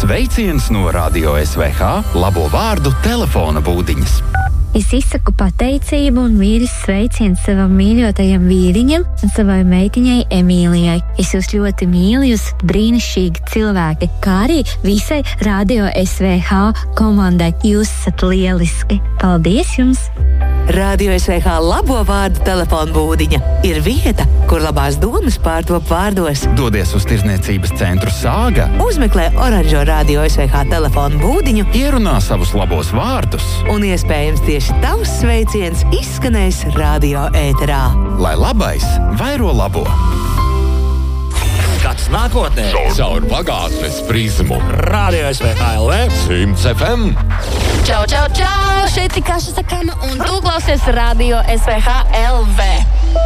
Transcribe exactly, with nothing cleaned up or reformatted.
Sveiciens no Radio S V H labo vārdu telefona būdiņas. Es izsaku pateicību un mīļus sveicienus savam mīļotajam vīriņam un savai meitiņai Emīlijai. Es jūs ļoti mīlu, jūs brīnišķīgi cilvēki, kā arī visai Radio S V H komandai. Jūs esat lieliski. Paldies jums! Radio S V H labo vārdu telefona būdiņa ir vieta, kur labās domas pārtop vārdos. Dodies uz Tirdzniecības centru Sāga, Uzmeklē oranžo Radio S V H telefona būdiņu, ierunā savus labos vārdus, un iespējams tieši tavs sveiciens izskanēs radio ēterā. lai labais vairo labo. Skats nākotnē, Caur pagātnes prizmu. Radio S V H L V. Simts F M. Čau, čau, čau! Šeit ir Kaša Sakama un tu klausies Radio S V H L V.